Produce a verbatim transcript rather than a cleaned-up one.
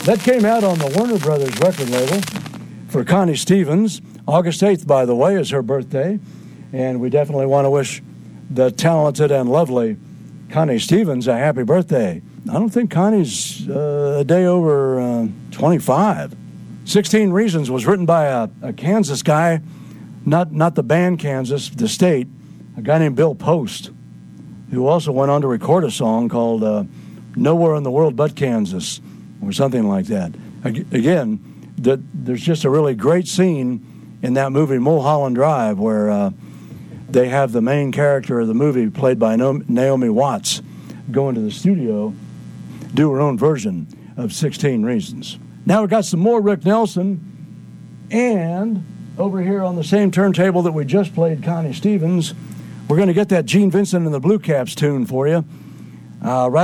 That came out on the Warner Brothers record label for Connie Stevens. August eighth, by the way, is her birthday. And we definitely want to wish the talented and lovely Connie Stevens a happy birthday. I don't think Connie's uh, a day over uh, twenty-five. sixteen Reasons was written by a, a Kansas guy, not, not the band Kansas, the state, a guy named Bill Post, who also went on to record a song called uh, Nowhere in the World But Kansas, or something like that. Again, the, there's just a really great scene in that movie, Mulholland Drive, where uh, they have the main character of the movie, played by Naomi Watts, go into the studio, do her own version of sixteen Reasons. Now we've got some more Rick Nelson, and over here on the same turntable that we just played Connie Stevens, we're going to get that Gene Vincent and the Blue Caps tune for you. Uh, right